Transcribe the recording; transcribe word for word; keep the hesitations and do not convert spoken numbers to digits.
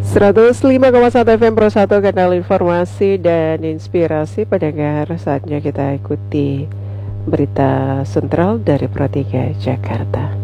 seratus lima koma satu F M Pro satu, kanal informasi dan inspirasi pendengar. Saatnya kita ikuti berita sentral dari Pro tiga Jakarta.